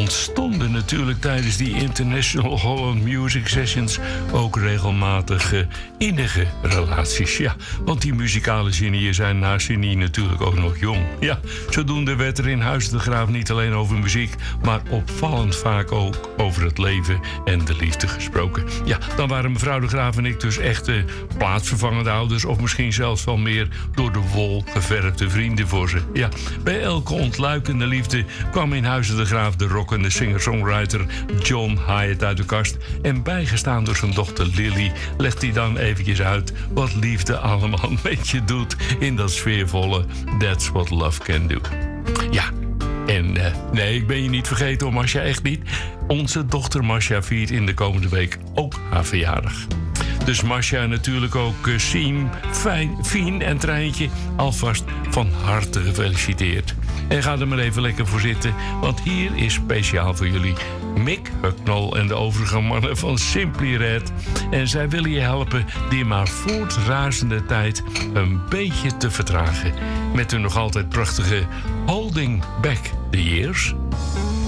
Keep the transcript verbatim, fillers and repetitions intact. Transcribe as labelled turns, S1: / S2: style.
S1: ontstonden natuurlijk tijdens die International Holland Music Sessions ook regelmatig uh, innige relaties. Ja, want die muzikale genieën zijn naast genie natuurlijk ook nog jong. Ja, zodoende werd er in Huis de Graaf niet alleen over muziek, maar opvallend vaak ook over het leven en de liefde gesproken. Ja, dan waren mevrouw de Graaf en ik dus echte plaatsvervangende ouders, of misschien zelfs wel meer door de wol geverfde vrienden voor ze. Ja, bij elke ontluikende liefde kwam in Huizen de Graaf de rockende singer-songwriter John Hyatt uit de kast. En bijgestaan door zijn dochter Lily legt hij dan eventjes uit wat liefde allemaal met je doet in dat sfeervolle That's What Love Can Do. Ja, en uh, nee, ik ben je niet vergeten hoor, Masha, echt niet. Onze dochter Masha viert in de komende week ook haar verjaardag. Dus Masha natuurlijk ook uh, Siem, Fijn, Fien en Treintje alvast van harte gefeliciteerd. En ga er maar even lekker voor zitten, want hier is speciaal voor jullie Mick Hucknall en de overige mannen van Simply Red. En zij willen je helpen die maar voortrazende tijd een beetje te vertragen. Met hun nog altijd prachtige Holding Back the Years.